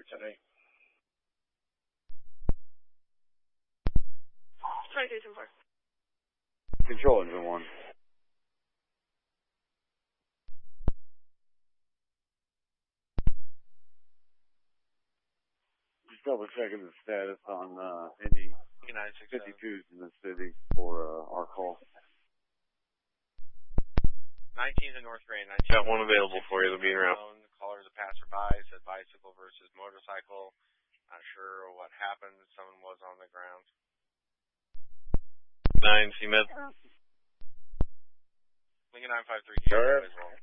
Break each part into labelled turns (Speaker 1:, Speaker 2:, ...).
Speaker 1: today.
Speaker 2: 22-4.
Speaker 1: Control engine 1. Just double checking the status on any 52s in the city for our call.
Speaker 3: 19's in North Grand.
Speaker 4: Got one available for you. They'll be around.
Speaker 3: Caller's a passerby. Said bicycle versus motorcycle. Not sure what happened. Someone was on the ground.
Speaker 4: 9, CMed.
Speaker 3: Lincoln 953.
Speaker 1: Sure.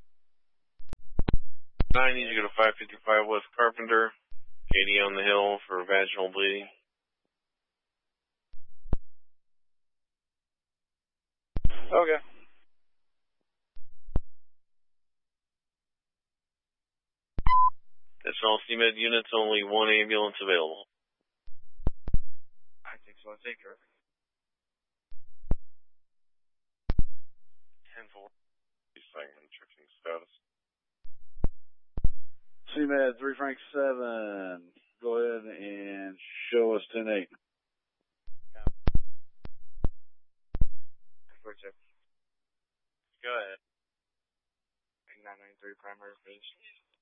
Speaker 4: 9 needs to go to 555 West Carpenter. Katie on the hill for vaginal bleeding.
Speaker 1: Okay.
Speaker 4: That's all CMed units, only one ambulance available.
Speaker 3: I think so. I'll take her. 10-4.
Speaker 4: Segment checking status.
Speaker 1: CMed 3 Frank 7. Go ahead and show us 10-8.
Speaker 3: Go ahead. 993 primary base.